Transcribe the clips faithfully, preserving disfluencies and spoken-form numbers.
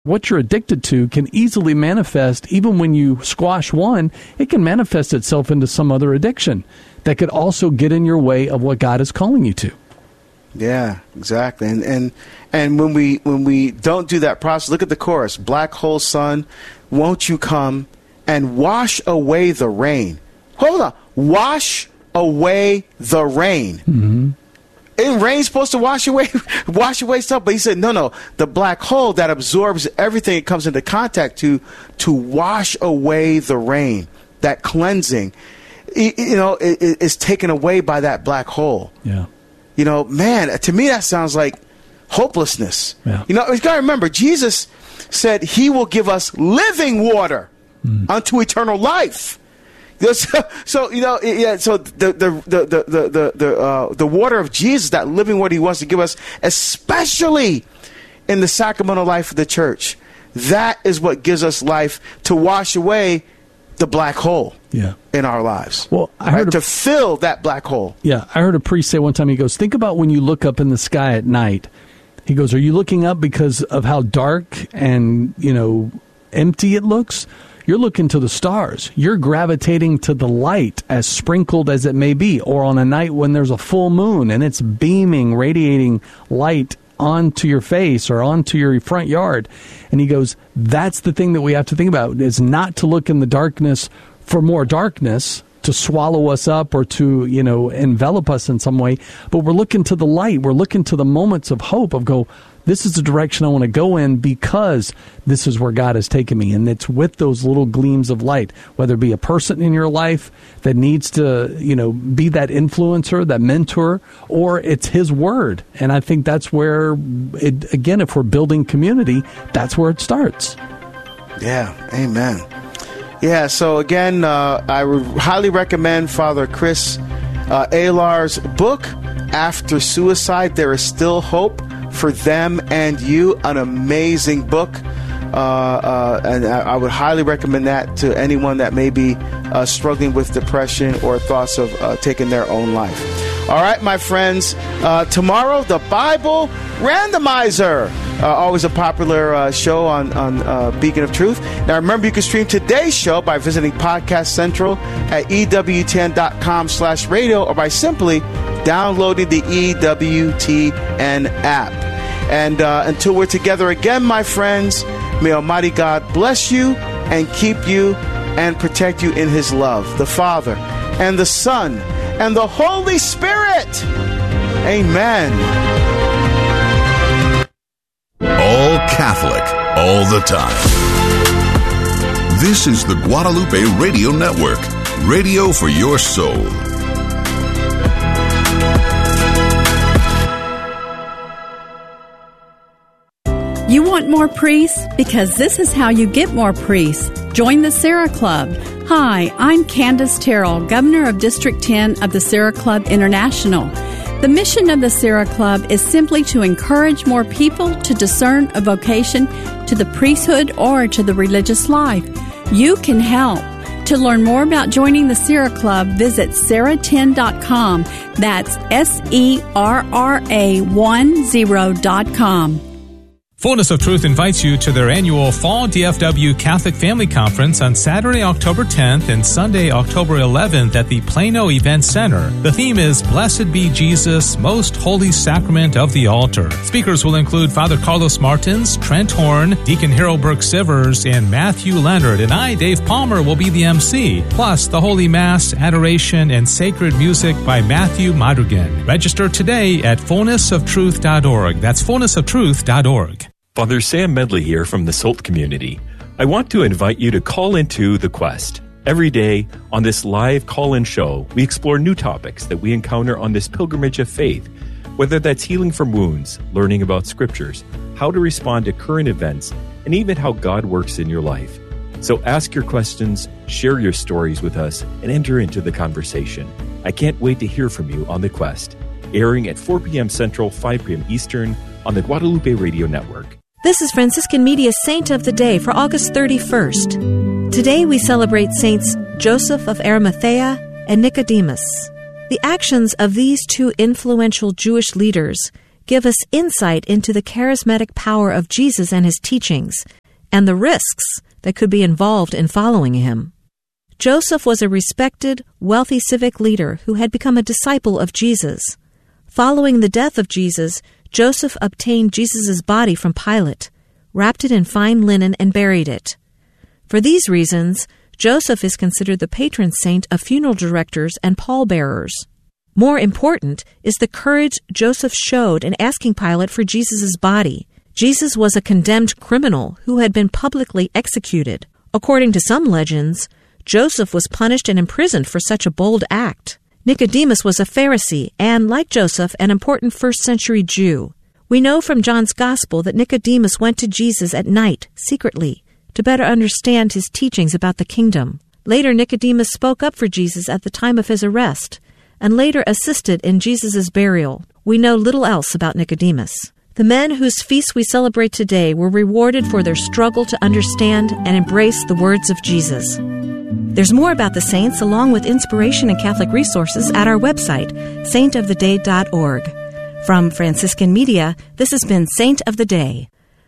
What you're addicted to can easily manifest, even when you squash one, it can manifest itself into some other addiction that could also get in your way of what God is calling you to. Yeah, exactly. And and and when we when we don't do that process, look at the chorus. Black hole sun, won't you come and wash away the rain? Hold on. Wash away the rain. Mm-hmm. And rain's supposed to wash away wash away stuff, but he said, no, no, the black hole that absorbs everything it comes into contact to, to wash away the rain, that cleansing, you know, is taken away by that black hole. Yeah. You know, man, to me that sounds like hopelessness. Yeah. You know, you got to remember, Jesus said he will give us living water mm. unto eternal life. So, so you know, yeah. So the the the the the the the, uh, the water of Jesus, that living water he wants to give us, especially in the sacramental life of the church, that is what gives us life to wash away the black hole. Yeah. In our lives. Well, I heard right? a, to fill that black hole. Yeah, I heard a priest say one time. He goes, "Think about when you look up in the sky at night." He goes, "Are you looking up because of how dark and you know empty it looks? You're looking to the stars. You're gravitating to the light, as sprinkled as it may be, or on a night when there's a full moon and it's beaming, radiating light onto your face or onto your front yard." And he goes, that's the thing that we have to think about, is not to look in the darkness for more darkness to swallow us up or to, you know, envelop us in some way, but we're looking to the light. We're looking to the moments of hope of go, this is the direction I want to go in because this is where God has taken me. And it's with those little gleams of light, whether it be a person in your life that needs to, you know, be that influencer, that mentor, or it's his word. And I think that's where, it, again, if we're building community, that's where it starts. Yeah, amen. Yeah, so again, uh, I would highly recommend Father Chris uh, Alar's book, After Suicide, There Is Still Hope for Them and You. An amazing book. Uh, uh, and I, I would highly recommend that to anyone that may be uh, struggling with depression or thoughts of uh, taking their own life. All right, my friends, uh, tomorrow, the Bible Randomizer. Uh, always a popular uh, show on, on uh, Beacon of Truth. Now, remember, you can stream today's show by visiting Podcast Central at E W T N dot com slash radio or by simply downloading the E W T N app. And uh, until we're together again, my friends, may Almighty God bless you and keep you and protect you in His love, the Father and the Son and the Holy Spirit. Amen. All Catholic, all the time. This is the Guadalupe Radio Network, radio for your soul. You want more priests? Because this is how you get more priests. Join the Sarah Club. Hi, I'm Candace Terrell, Governor of District ten of the Sarah Club International. The mission of the Sarah Club is simply to encourage more people to discern a vocation to the priesthood or to the religious life. You can help. To learn more about joining the Sarah Club, visit sarah ten dot com. That's S E R R A one zero dot com. Fullness of Truth invites you to their annual Fall D F W Catholic Family Conference on Saturday, October tenth and Sunday, October eleventh at the Plano Event Center. The theme is Blessed be Jesus, Most Holy Sacrament of the Altar. Speakers will include Father Carlos Martins, Trent Horn, Deacon Harold Burke-Sivers, and Matthew Leonard. And I, Dave Palmer, will be the M C. Plus, the Holy Mass, adoration, and sacred music by Matthew Madrigan. Register today at fullness of truth dot org. That's fullness of truth dot org. Father Sam Medley here from the Salt community. I want to invite you to call into The Quest. Every day on this live call-in show, we explore new topics that we encounter on this pilgrimage of faith, whether that's healing from wounds, learning about scriptures, how to respond to current events, and even how God works in your life. So ask your questions, share your stories with us, and enter into the conversation. I can't wait to hear from you on The Quest, airing at four p.m. Central, five p.m. Eastern on the Guadalupe Radio Network. This is Franciscan Media's Saint of the Day for August thirty-first. Today we celebrate Saints Joseph of Arimathea and Nicodemus. The actions of these two influential Jewish leaders give us insight into the charismatic power of Jesus and his teachings, and the risks that could be involved in following him. Joseph was a respected, wealthy civic leader who had become a disciple of Jesus. Following the death of Jesus, Joseph obtained Jesus' body from Pilate, wrapped it in fine linen, and buried it. For these reasons, Joseph is considered the patron saint of funeral directors and pallbearers. More important is the courage Joseph showed in asking Pilate for Jesus' body. Jesus was a condemned criminal who had been publicly executed. According to some legends, Joseph was punished and imprisoned for such a bold act. Nicodemus was a Pharisee and, like Joseph, an important first-century Jew. We know from John's Gospel that Nicodemus went to Jesus at night, secretly, to better understand his teachings about the kingdom. Later, Nicodemus spoke up for Jesus at the time of his arrest, and later assisted in Jesus' burial. We know little else about Nicodemus. The men whose feasts we celebrate today were rewarded for their struggle to understand and embrace the words of Jesus. There's more about the saints along with inspiration and Catholic resources at our website, saint of the day dot org. From Franciscan Media, this has been Saint of the Day.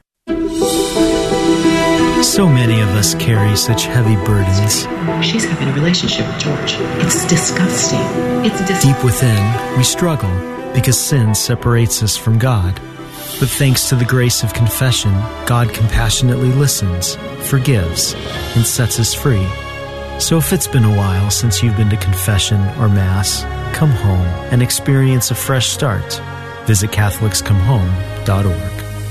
So many of us carry such heavy burdens. She's having a relationship with George. It's disgusting. It's dis- Deep within, we struggle because sin separates us from God. But thanks to the grace of confession, God compassionately listens, forgives, and sets us free. So if it's been a while since you've been to confession or Mass, come home and experience a fresh start. Visit Catholics Come Home dot org.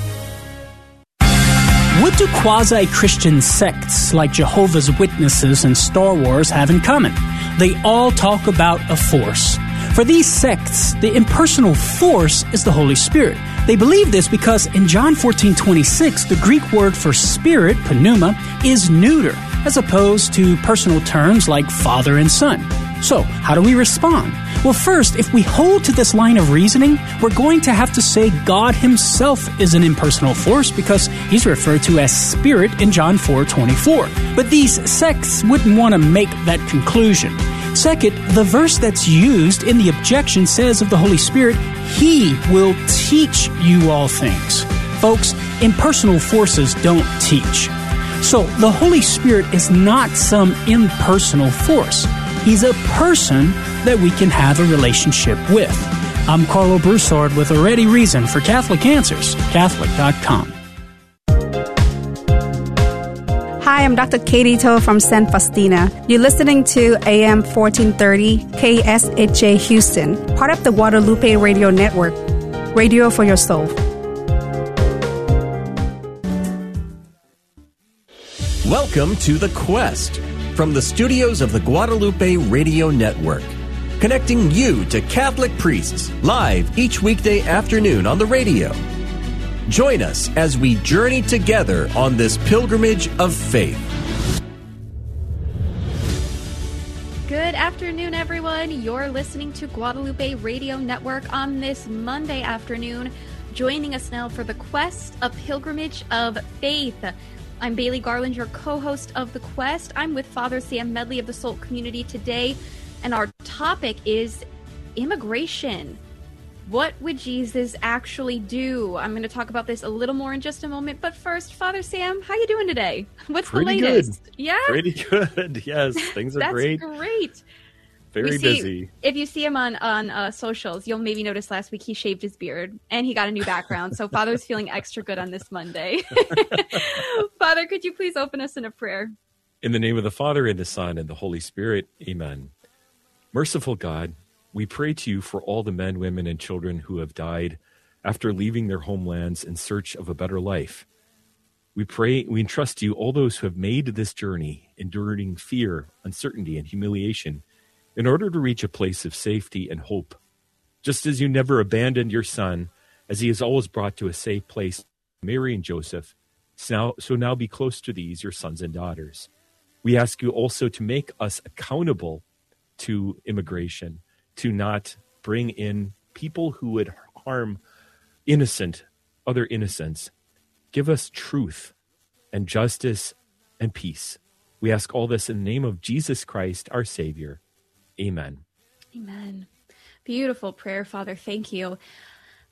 What do quasi-Christian sects like Jehovah's Witnesses and Star Wars have in common? They all talk about a force. For these sects, the impersonal force is the Holy Spirit. They believe this because in John fourteen twenty-six, the Greek word for spirit, pneuma, is neuter, as opposed to personal terms like Father and Son. So, how do we respond? Well, first, if we hold to this line of reasoning, we're going to have to say God himself is an impersonal force because he's referred to as spirit in John four twenty-four. But these sects wouldn't want to make that conclusion. Second, the verse that's used in the objection says of the Holy Spirit, he will teach you all things. Folks, impersonal forces don't teach. So, the Holy Spirit is not some impersonal force. He's a person that we can have a relationship with. I'm Carlo Broussard with a ready reason for Catholic Answers, Catholic dot com. Hi, I'm Doctor Katie Toe from San Faustina. You're listening to A M fourteen thirty K S H A Houston, part of the Guadalupe Radio Network. Radio for your soul. Welcome to The Quest from the studios of the Guadalupe Radio Network, connecting you to Catholic priests live each weekday afternoon on the radio. Join us as we journey together on this pilgrimage of faith. Good afternoon, everyone. You're listening to Guadalupe Radio Network on this Monday afternoon. Joining us now for The Quest, a pilgrimage of faith. I'm Bailey Garland, your co-host of The Quest. I'm with Father Sam Medley of the Salt Community today, and our topic is immigration. What would Jesus actually do? I'm going to talk about this a little more in just a moment, but first, Father Sam, how you doing today? What's Pretty the latest? Good. Yeah? Pretty good. Yes, things are That's great. great. Very see, busy. If you see him on, on uh, socials, you'll maybe notice last week he shaved his beard and he got a new background. So Father's feeling extra good on this Monday. Father, could you please open us in a prayer? In the name of the Father, and the Son, and the Holy Spirit, amen. Merciful God, we pray to you for all the men, women, and children who have died after leaving their homelands in search of a better life. We pray, we entrust to you all those who have made this journey, enduring fear, uncertainty, and humiliation, in order to reach a place of safety and hope. Just as you never abandoned your son, as he is always brought to a safe place, Mary and Joseph, so now, so now be close to these, your sons and daughters. We ask you also to make us accountable to immigration, to not bring in people who would harm innocent, other innocents. Give us truth and justice and peace. We ask all this in the name of Jesus Christ, our Savior. Amen. Amen. Beautiful prayer, Father. Thank you.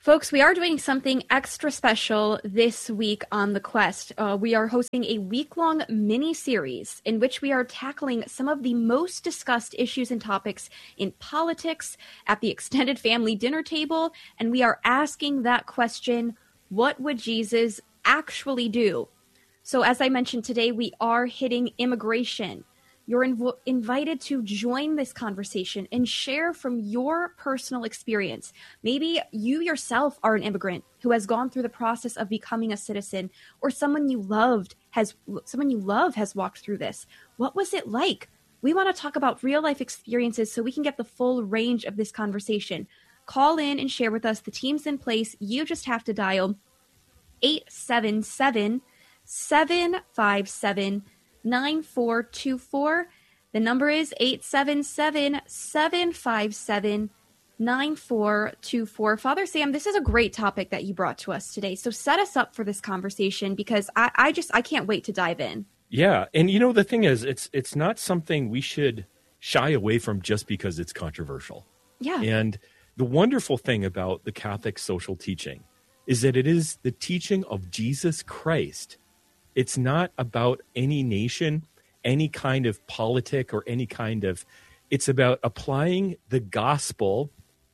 Folks, we are doing something extra special this week on The Quest. Uh, we are hosting a week-long mini-series in which we are tackling some of the most discussed issues and topics in politics at the extended family dinner table, and we are asking that question, what would Jesus actually do? So as I mentioned today, we are hitting immigration. You're inv- invited to join this conversation and share from your personal experience. Maybe you yourself are an immigrant who has gone through the process of becoming a citizen, or someone you loved has someone you love has walked through this. What was it like? We want to talk about real life experiences so we can get the full range of this conversation. Call in and share with us. The team's in place. You just have to dial eight seven seven, seven five seven, nine four two four. The number is eight seven seven, seven five seven, nine four two four. Father Sam, this is a great topic that you brought to us today. So set us up for this conversation, because I, I just I can't wait to dive in. Yeah, and you know the thing is, it's it's not something we should shy away from just because it's controversial. Yeah. And the wonderful thing about the Catholic social teaching is that it is the teaching of Jesus Christ. It's not about any nation, any kind of politic, or any kind of, it's about applying the gospel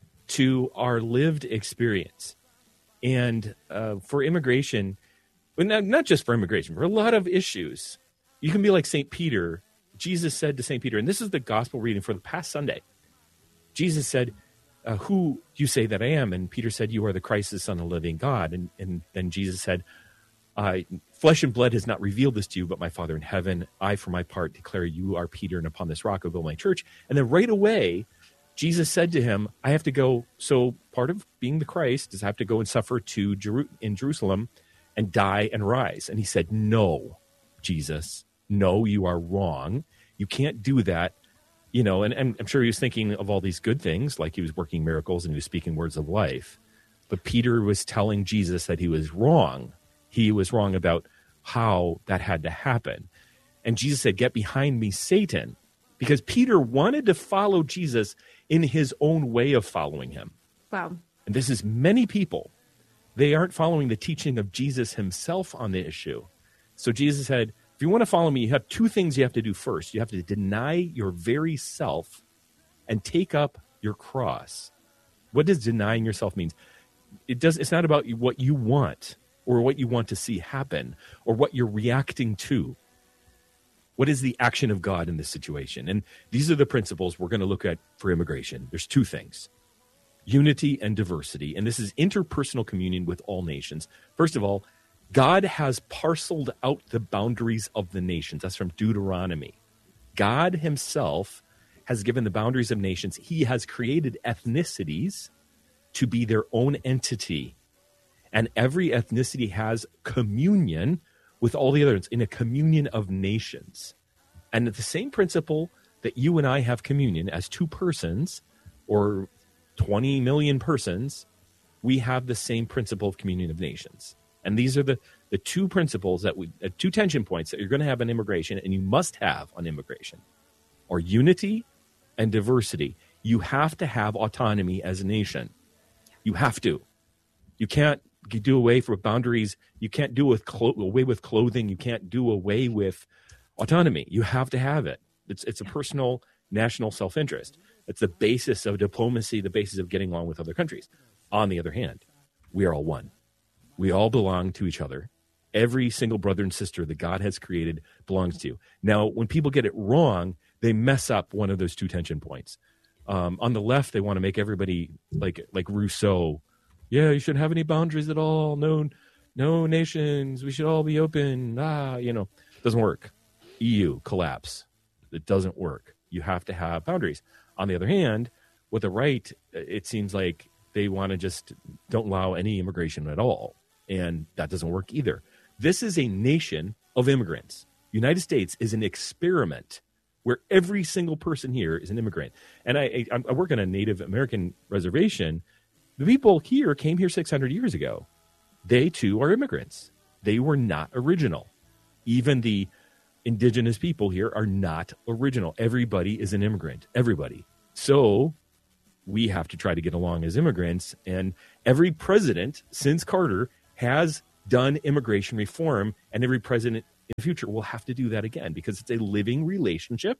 to our lived experience. And uh, for immigration, well, not, not just for immigration, for a lot of issues, you can be like Saint Peter. Jesus said to Saint Peter, and this is the gospel reading for the past Sunday. Jesus said, uh, who do you say that I am? And Peter said, you are the Christ, the Son of the living God. And, and then Jesus said, Uh, flesh and blood has not revealed this to you, but my Father in heaven. I, for my part, declare you are Peter, and upon this rock I will build my church. And then right away, Jesus said to him, I have to go. So part of being the Christ is I have to go and suffer to Jeru- in Jerusalem and die and rise. And he said, no, Jesus, no, you are wrong. You can't do that. You know, and, and I'm sure he was thinking of all these good things, like he was working miracles and he was speaking words of life. But Peter was telling Jesus that he was wrong. He was wrong about how that had to happen. And Jesus said, get behind me, Satan, because Peter wanted to follow Jesus in his own way of following him. Wow. And this is many people. They aren't following the teaching of Jesus himself on the issue. So Jesus said, if you want to follow me, you have two things you have to do first. You have to deny your very self and take up your cross. What does denying yourself mean? It does, it's not about what you want, or what you want to see happen, or what you're reacting to. What is the action of God in this situation? And these are the principles we're going to look at for immigration. There's two things, unity and diversity. And this is interpersonal communion with all nations. First of all, God has parceled out the boundaries of the nations. That's from Deuteronomy. God himself has given the boundaries of nations. He has created ethnicities to be their own entity. And every ethnicity has communion with all the others in a communion of nations. And the same principle that you and I have communion as two persons or twenty million persons, we have the same principle of communion of nations. And these are the, the two principles that we, uh, two tension points that you're going to have on immigration, and you must have on immigration, are unity and diversity. You have to have autonomy as a nation. You have to. You can't do away with boundaries. You can't do with clo- away with clothing. You can't do away with autonomy. You have to have it. It's it's a personal national self-interest. It's the basis of diplomacy, the basis of getting along with other countries. On the other hand, we are all one. We all belong to each other. Every single brother and sister that God has created belongs to you. Now, when people get it wrong, they mess up one of those two tension points. Um, on the left, they want to make everybody like like Rousseau. Yeah, you shouldn't have any boundaries at all. No, no nations. We should all be open. Ah, you know, doesn't work. E U collapse. It doesn't work. You have to have boundaries. On the other hand, with the right, it seems like they want to just don't allow any immigration at all. And that doesn't work either. This is a nation of immigrants. United States is an experiment where every single person here is an immigrant. And I, I, I work on a Native American reservation. The people here came here six hundred years ago. They, too, are immigrants. They were not original. Even the indigenous people here are not original. Everybody is an immigrant. Everybody. So we have to try to get along as immigrants. And every president since Carter has done immigration reform, and every president in the future will have to do that again, because it's a living relationship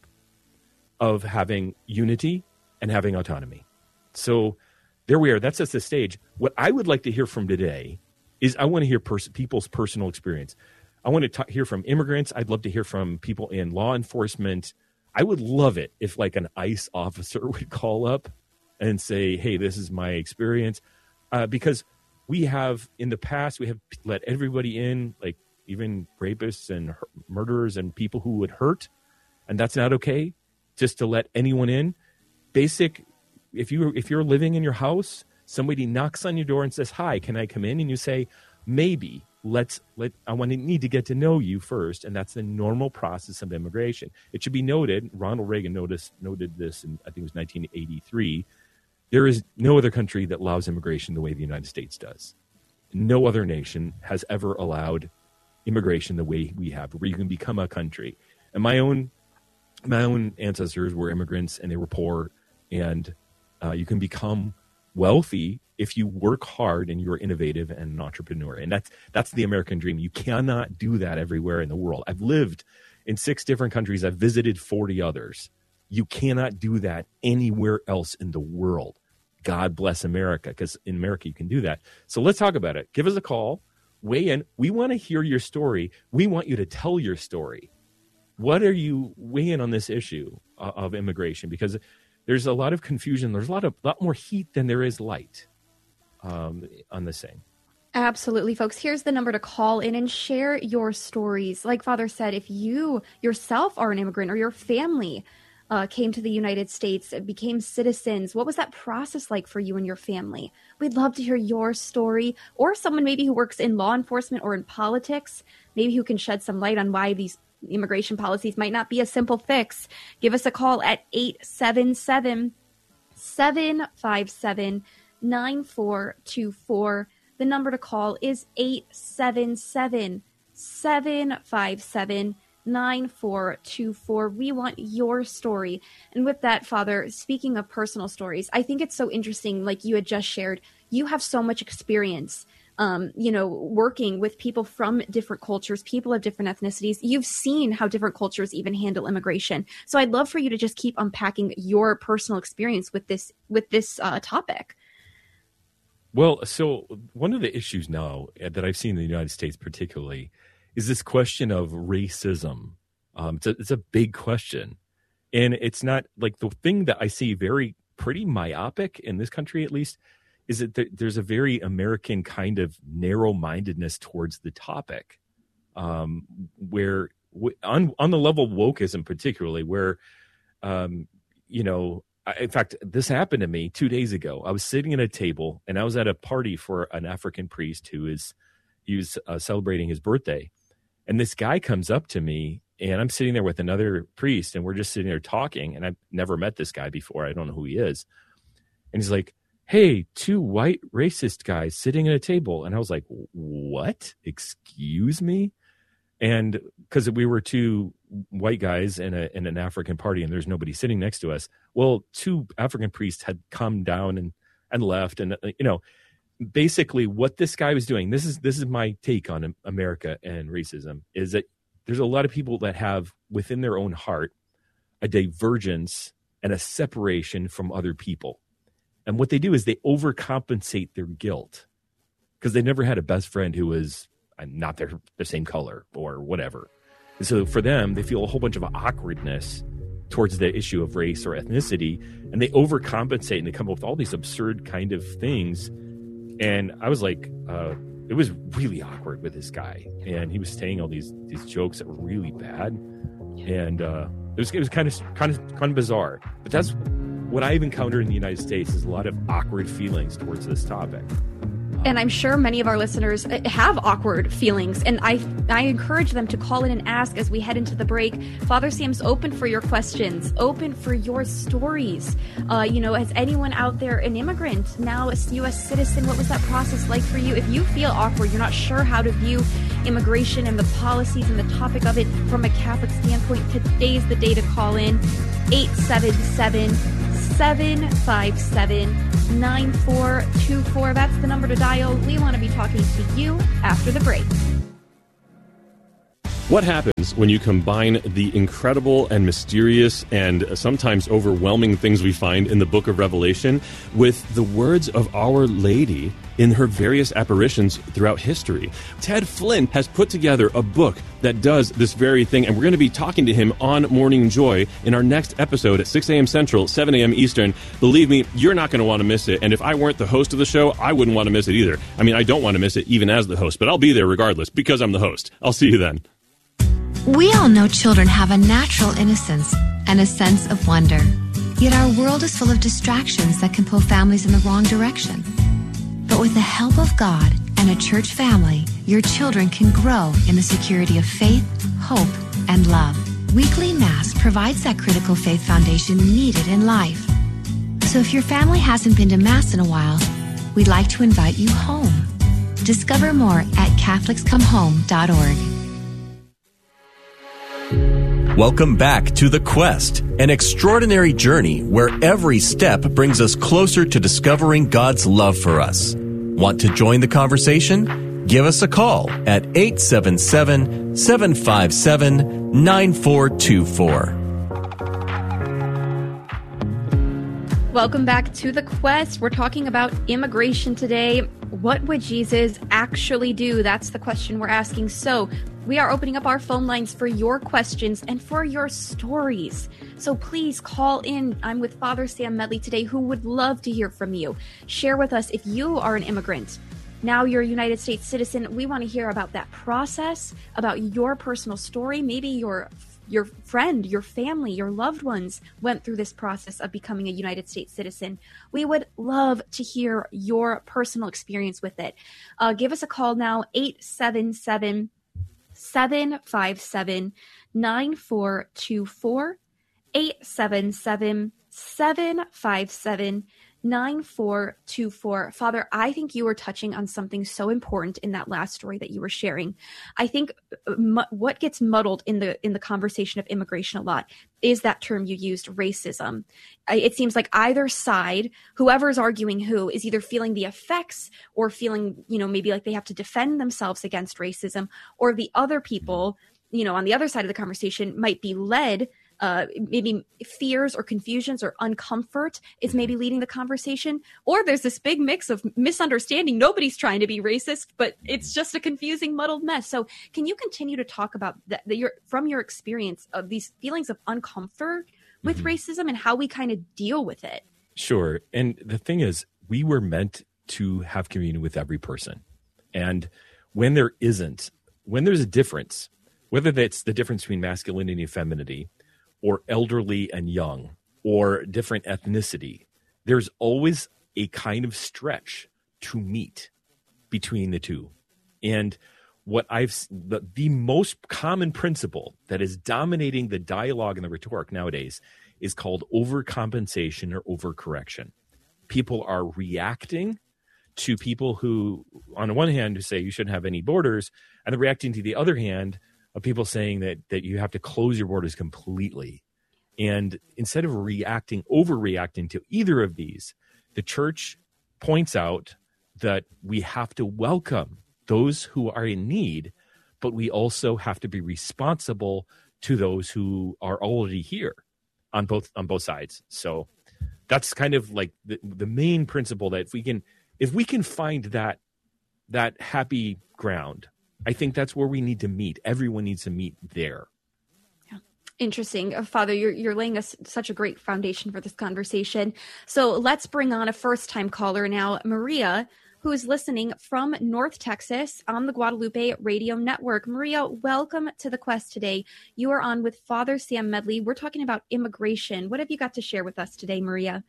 of having unity and having autonomy. So there we are. That sets the stage. What I would like to hear from today is I want to hear pers- people's personal experience. I want to t- hear from immigrants. I'd love to hear from people in law enforcement. I would love it if like an ICE officer would call up and say, hey, this is my experience. Uh, because we have, in the past, we have let everybody in, like even rapists and hurt- murderers and people who would hurt. And that's not okay, just to let anyone in. Basic, if, you, if you're living in your house, somebody knocks on your door and says, hi, can I come in? And you say, maybe. Let's let. I want to need to get to know you first, and that's the normal process of immigration. It should be noted. Ronald Reagan noticed noted this in, I think it was nineteen eighty-three. There is no other country that allows immigration the way the United States does. No other nation has ever allowed immigration the way we have, where you can become a country. And my own my own ancestors were immigrants, and they were poor, and uh, you can become wealthy if you work hard and you're innovative and an entrepreneur. And that's that's the American dream. You cannot do that everywhere in the world. I've lived in six different countries. I've visited forty others. You cannot do that anywhere else in the world. God bless America, because in America you can do that. So let's talk about it. Give us a call. Weigh in. We want to hear your story. We want you to tell your story. What are you weigh in on this issue uh, of immigration? Because there's a lot of confusion. There's a lot of lot more heat than there is light. Um, on the same. Absolutely, folks. Here's the number to call in and share your stories. Like Father said, if you yourself are an immigrant or your family uh, came to the United States, became citizens, what was that process like for you and your family? We'd love to hear your story, or someone maybe who works in law enforcement or in politics, maybe who can shed some light on why these immigration policies might not be a simple fix. Give us a call at eight seven seven, seven five seven, nine four two four. The number to call is eight seven seven, seven five seven, nine four two four. We want your story. And with that, Father, speaking of personal stories, I think it's so interesting, like you had just shared, you have so much experience, um, you know, working with people from different cultures, people of different ethnicities. You've seen how different cultures even handle immigration. So I'd love for you to just keep unpacking your personal experience with this, with this uh, topic. Well, so one of the issues now that I've seen in the United States particularly is this question of racism. Um, it's, a, it's a big question. And it's not like the thing that I see very pretty myopic in this country, at least, is that there, there's a very American kind of narrow-mindedness towards the topic, um, where on, on the level of wokeism particularly, where, um, you know, in fact, this happened to me two days ago. I was sitting at a table, and I was at a party for an African priest who is he was uh, celebrating his birthday. And this guy comes up to me, and I'm sitting there with another priest, and we're just sitting there talking. And I've never met this guy before. I don't know who he is. And he's like, hey, two white racist guys sitting at a table. And I was like, what? Excuse me? And because we were two white guys in, a, in an African party and there's nobody sitting next to us. Well, two African priests had come down and, and left. And, you know, basically what this guy was doing, this is, this is my take on America and racism, is that there's a lot of people that have within their own heart a divergence and a separation from other people. And what they do is they overcompensate their guilt because they never had a best friend who was not their the same color or whatever. And so for them, they feel a whole bunch of awkwardness towards the issue of race or ethnicity, and they overcompensate and they come up with all these absurd kind of things. And I was like, uh, it was really awkward with this guy, and he was saying all these these jokes that were really bad, and uh, it was it was kind of kind of kind of bizarre. But that's what I've encountered in the United States is a lot of awkward feelings towards this topic. And I'm sure many of our listeners have awkward feelings, and I I encourage them to call in and ask as we head into the break. Father Sam's open for your questions, open for your stories. Uh, you know, as anyone out there, an immigrant, now a U S citizen, what was that process like for you? If you feel awkward, you're not sure how to view immigration and the policies and the topic of it from a Catholic standpoint, today's the day to call in. eight seven seven, seven five seven, nine four two four. That's the number to dial. We want to be talking to you after the break. What happens when you combine the incredible and mysterious and sometimes overwhelming things we find in the book of Revelation with the words of Our Lady in her various apparitions throughout history? Ted Flynn has put together a book that does this very thing, and we're going to be talking to him on Morning Joy in our next episode at six a.m. Central, seven a.m. Eastern. Believe me, you're not going to want to miss it, and if I weren't the host of the show, I wouldn't want to miss it either. I mean, I don't want to miss it even as the host, but I'll be there regardless because I'm the host. I'll see you then. We all know children have a natural innocence and a sense of wonder. Yet our world is full of distractions that can pull families in the wrong direction. But with the help of God and a church family, your children can grow in the security of faith, hope, and love. Weekly Mass provides that critical faith foundation needed in life. So if your family hasn't been to Mass in a while, we'd like to invite you home. Discover more at Catholics Come Home dot org. Welcome back to The Quest, an extraordinary journey where every step brings us closer to discovering God's love for us. Want to join the conversation? Give us a call at eight seven seven, seven five seven, nine four two four. Welcome back to The Quest. We're talking about immigration today. What would Jesus actually do? That's the question we're asking. So we are opening up our phone lines for your questions and for your stories. So please call in. I'm with Father Sam Medley today, who would love to hear from you. Share with us if you are an immigrant. Now you're a United States citizen. We want to hear about that process, about your personal story. Maybe your your friend, your family, your loved ones went through this process of becoming a United States citizen. We would love to hear your personal experience with it. Uh, give us a call now, eight seven seven, seven five seven, nine four two four, eight seven seven, seven five seven, nine four two four. Father, I think you were touching on something so important in that last story that you were sharing. I think mu- what gets muddled in the in the conversation of immigration a lot is that term you used, racism. It seems like either side, whoever's arguing who, is either feeling the effects or feeling, you know, maybe like they have to defend themselves against racism, or the other people, you know, on the other side of the conversation might be led Uh, maybe fears or confusions or uncomfort is maybe leading the conversation, or there's this big mix of misunderstanding. Nobody's trying to be racist, but it's just a confusing, muddled mess. So can you continue to talk about that, that your, from your experience of these feelings of uncomfort with mm-hmm. racism and how we kind of deal with it? Sure. And the thing is, we were meant to have communion with every person. And when there isn't, when there's a difference, whether that's the difference between masculinity and femininity, or elderly and young, or different ethnicity, there's always a kind of stretch to meet between the two. And what I've the, the most common principle that is dominating the dialogue and the rhetoric nowadays is called overcompensation or overcorrection. People are reacting to people who, on the one hand, who say you shouldn't have any borders, and they're reacting to the other hand of people saying that that you have to close your borders completely. And instead of reacting, overreacting to either of these, the church points out that we have to welcome those who are in need, but we also have to be responsible to those who are already here on both on both sides. So that's kind of like the, the main principle, that if we can if we can find that that happy ground, I think that's where we need to meet. Everyone needs to meet there. Yeah. Interesting. Uh, Father, you're, you're laying us such a great foundation for this conversation. So let's bring on a first-time caller now, Maria, who is listening from North Texas on the Guadalupe Radio Network. Maria, welcome to The Quest today. You are on with Father Sam Medley. We're talking about immigration. What have you got to share with us today, Maria?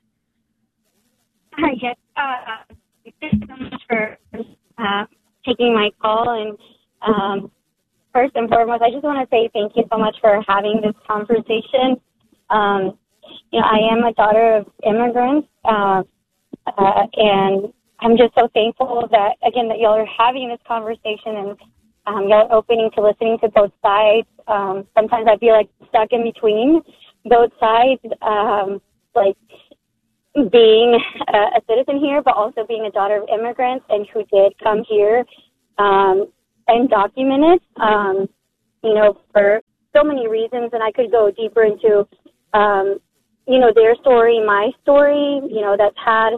Hi, yes. Uh, thank you so much for uh, taking my call. And Um, first and foremost, I just want to say thank you so much for having this conversation. Um, you know, I am a daughter of immigrants, uh, uh, and I'm just so thankful that, again, that y'all are having this conversation, and um, y'all are opening to listening to both sides. Um, sometimes I feel like stuck in between both sides. Um, like, being a, a citizen here, but also being a daughter of immigrants and who did come here um, and document it, um, you know, for so many reasons. And I could go deeper into, um, you know, their story, my story, you know, that's had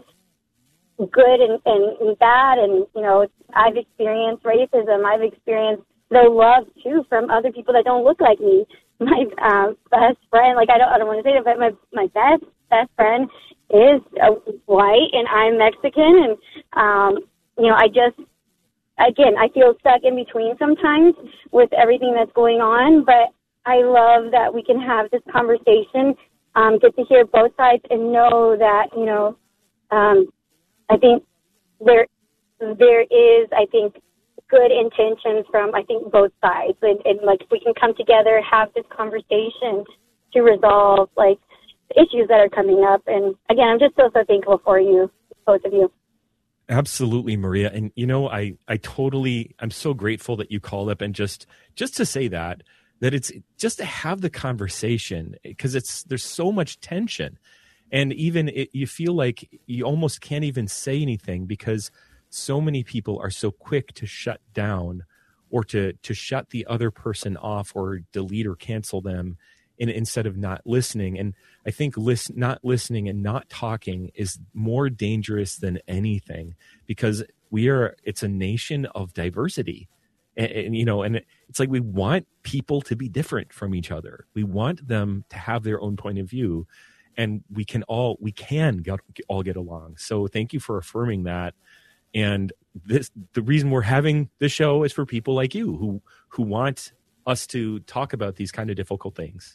good and, and, and bad. And, you know, I've experienced racism. I've experienced no love, too, from other people that don't look like me. My um, best friend, like, I don't, I don't want to say that, but my, my best, best friend is uh, white, and I'm Mexican. And, um, you know, I just, again, I feel stuck in between sometimes with everything that's going on. But I love that we can have this conversation, um, get to hear both sides and know that, you know, um, I think there there is, I think, good intentions from, I think, both sides. And, and, like, we can come together, have this conversation to resolve, like, the issues that are coming up. And, again, I'm just so, so thankful for you, both of you. Absolutely, Maria. And, you know, I, I totally, I'm so grateful that you called up and just, just to say that, that it's just to have the conversation, because it's, there's so much tension. And even it, you feel like you almost can't even say anything because so many people are so quick to shut down or to, to shut the other person off or delete or cancel them in, instead of not listening. And I think listen, not listening and not talking is more dangerous than anything, because we are, it's a nation of diversity. And, and, you know, and it's like we want people to be different from each other. We want them to have their own point of view, and we can all, we can get, all get along. So thank you for affirming that. And this, the reason we're having this show is for people like you who, who want us to talk about these kind of difficult things.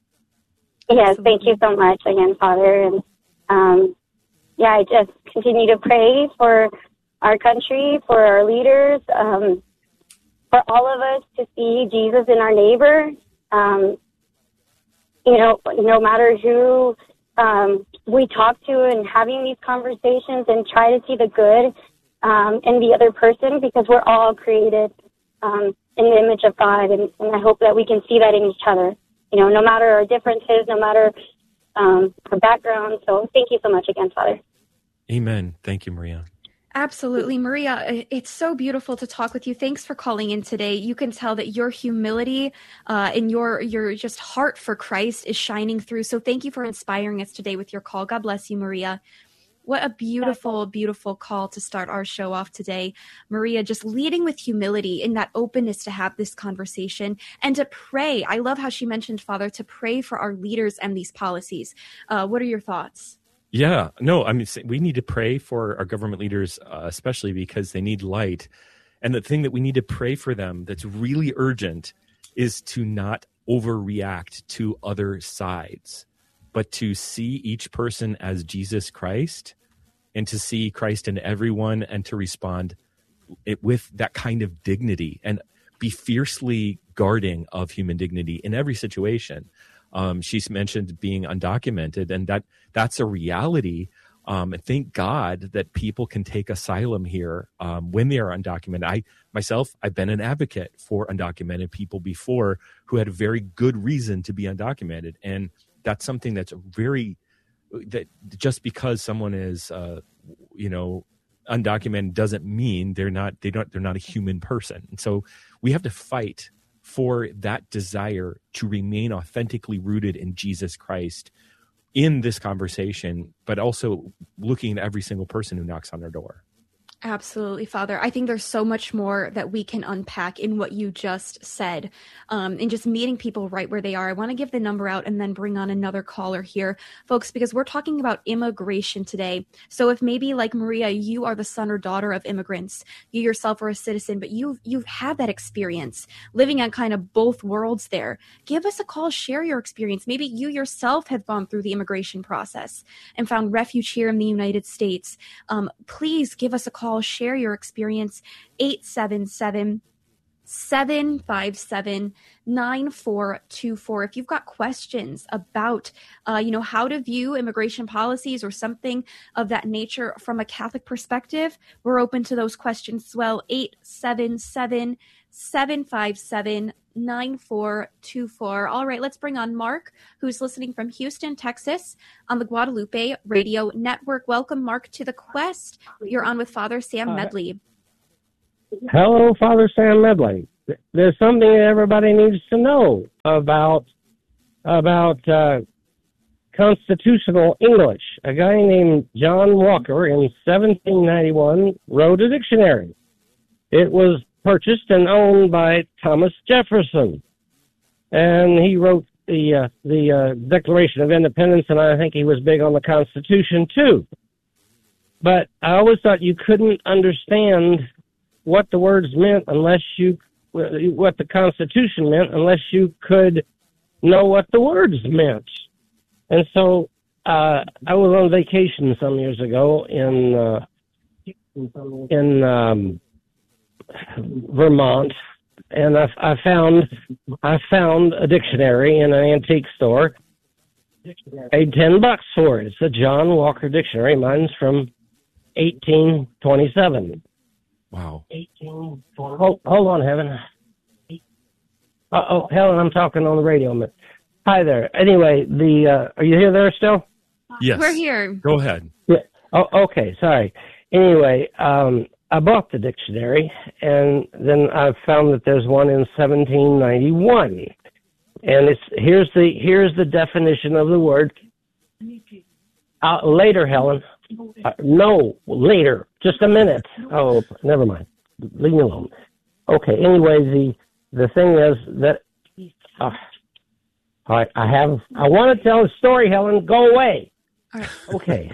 Yes, thank you so much again, Father. And um, yeah, I just continue to pray for our country, for our leaders, um, for all of us to see Jesus in our neighbor. Um, you know, no matter who um, we talk to, and having these conversations and try to see the good um, in the other person, because we're all created um, in the image of God. And, and I hope that we can see that in each other, you know, no matter our differences, no matter um, our background. So thank you so much again, Father. Amen. Thank you, Maria. Absolutely. Maria, it's so beautiful to talk with you. Thanks for calling in today. You can tell that your humility uh, and your your just heart for Christ is shining through. So thank you for inspiring us today with your call. God bless you, Maria. What a beautiful, beautiful call to start our show off today. Maria, just leading with humility in that openness to have this conversation and to pray. I love how she mentioned, Father, to pray for our leaders and these policies. Uh, what are your thoughts? Yeah, no, I mean, we need to pray for our government leaders, uh, especially because they need light. And the thing that we need to pray for them that's really urgent is to not overreact to other sides, but to see each person as Jesus Christ and to see Christ in everyone and to respond it with that kind of dignity and be fiercely guarding of human dignity in every situation. Um, she's mentioned being undocumented, and that that's a reality. Um, and thank God that people can take asylum here um, when they are undocumented. I myself, I've been an advocate for undocumented people before who had a very good reason to be undocumented, and that's something that's very that just because someone is, uh, you know, undocumented doesn't mean they're not they don't they're not a human person. And so we have to fight for that desire to remain authentically rooted in Jesus Christ in this conversation, but also looking at every single person who knocks on our door. Absolutely, Father. I think there's so much more that we can unpack in what you just said, um, in just meeting people right where they are. I want to give the number out and then bring on another caller here, folks, because we're talking about immigration today. So if maybe like Maria, you are the son or daughter of immigrants, you yourself are a citizen, but you've, you've had that experience living on kind of both worlds there, give us a call, share your experience. Maybe you yourself have gone through the immigration process and found refuge here in the United States. Um, please give us a call. Share your experience. Eight seven seven, seven five seven, nine four two four. If you've got questions about, uh, you know, how to view immigration policies or something of that nature from a Catholic perspective, we're open to those questions as well. eight seven seven, seven five seven, nine four two four. All right, let's bring on Mark, who's listening from Houston, Texas, on the Guadalupe Radio Network. Welcome, Mark, to the Quest. You're on with Father Sam Medley. Hello, Father Sam Medley. There's something that everybody needs to know about about uh, constitutional English. A guy named John Walker in seventeen ninety-one wrote a dictionary. It was purchased and owned by Thomas Jefferson, and he wrote the uh, the uh, Declaration of Independence, and I think he was big on the Constitution too. But I always thought you couldn't understand what the words meant unless you, what the Constitution meant, unless you could know what the words meant. And so uh, I was on vacation some years ago in uh, in um, Vermont, and I, I found I found a dictionary in an antique store. Paid ten bucks for it. It's a John Walker dictionary. Mine's from eighteen twenty-seven. Wow. eighteen Hold, hold on, Heaven. Uh oh, Helen, I'm talking on the radio. Hi there. Anyway, the uh, are you here there still? Yes. We're here. Go ahead. Yeah. Oh, okay. Sorry. Anyway, um, I bought the dictionary, and then I found that there's one in seventeen ninety-one, and it's here's the here's the definition of the word. Uh, later, Helen. Uh, no, later. Just a minute. Oh, never mind. Leave me alone. Okay. Anyway, the the thing is that uh, I I have I want to tell a story, Helen. Go away. All right. Okay.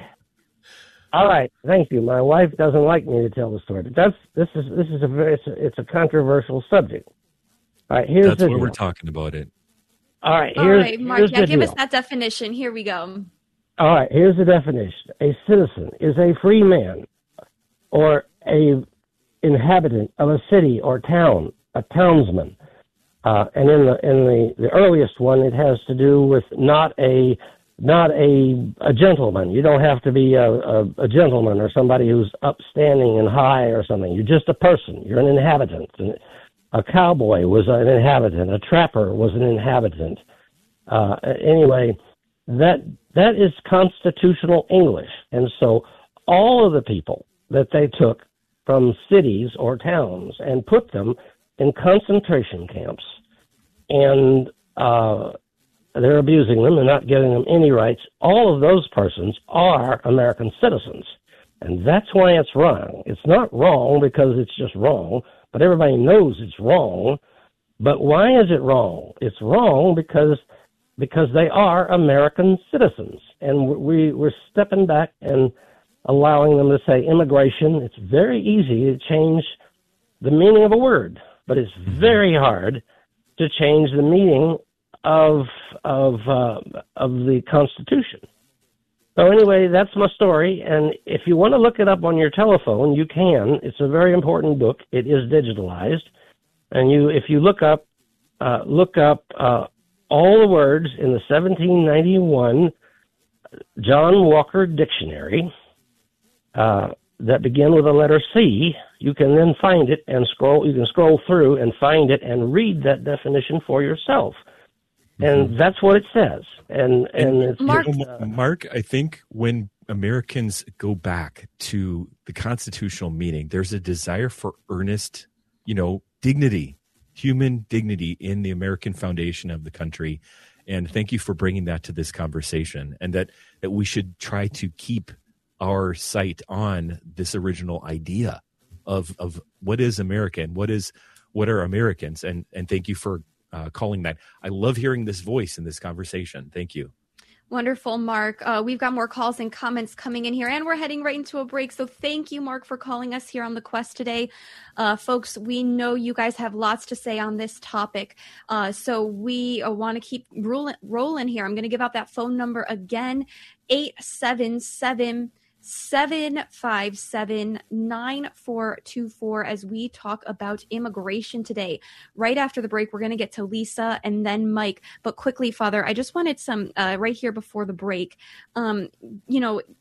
All right. Thank you. My wife doesn't like me to tell the story, but that's this is this is a very it's a, it's a controversial subject. All right. Here's That's the why deal. we're talking about it. All right. All Here's, right, Mark, here's yeah, the give deal. us that definition. Here we go. All right, here's the definition. A citizen is a free man or a inhabitant of a city or town, a townsman. Uh, and in the in the, the earliest one, it has to do with not a not a a gentleman. You don't have to be a, a, a gentleman or somebody who's upstanding and high or something. You're just a person. You're an inhabitant. And a cowboy was an inhabitant. A trapper was an inhabitant. Uh, anyway, that that is constitutional English. And so all of the people that they took from cities or towns and put them in concentration camps, and uh, they're abusing them and not giving them any rights, all of those persons are American citizens. And that's why it's wrong. It's not wrong because it's just wrong, but everybody knows it's wrong. But why is it wrong? It's wrong because because they are American citizens. And we, we're stepping back and allowing them to say immigration. It's very easy to change the meaning of a word, but it's very hard to change the meaning of of uh, of the Constitution. So anyway, that's my story, and if you want to look it up on your telephone, you can. It's a very important book. It is digitalized, and you if you look up uh, look up uh, all the words in the seventeen ninety-one John Walker Dictionary uh, that begin with the letter C, you can then find it and scroll. You can scroll through and find it and read that definition for yourself, and mm-hmm. that's what it says. And and, and it's, Mark, uh, Mark, I think when Americans go back to the constitutional meaning, there's a desire for earnest, you know, dignity, human dignity in the American foundation of the country. And thank you for bringing that to this conversation, and that that we should try to keep our sight on this original idea of of what is American, what is what are Americans, and and thank you for uh, calling that. I love hearing this voice in this conversation. Thank you. Wonderful, Mark. Uh, we've got more calls and comments coming in here, and we're heading right into a break. So thank you, Mark, for calling us here on the Quest today. Uh, folks, we know you guys have lots to say on this topic, uh, so we uh, want to keep rolling, rolling here. I'm going to give out that phone number again, eight seven seven, seven five seven, nine four two four, as we talk about immigration today. Right after the break, we're going to get to Lisa and then Mike. But quickly, Father, I just wanted some, uh, right here before the break, um, you know,